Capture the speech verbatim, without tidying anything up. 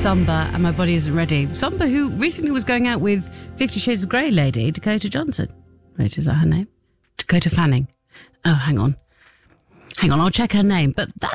Samba and My Body Isn't Ready. Samba, who recently was going out with Fifty Shades of Grey lady, Dakota Johnson. Wait, is that her name? Dakota Fanning. Oh, hang on. Hang on, I'll check her name. But that